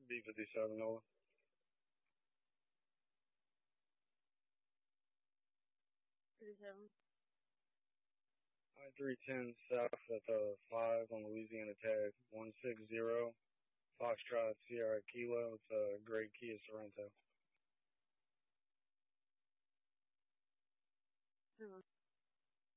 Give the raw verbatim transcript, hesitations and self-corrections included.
B fifty-seven, Nola. fifty-seven. I three ten south at the five on Louisiana tag one six zero Foxtrot Sierra Kilo. It's a great Kia Sorento. Seven.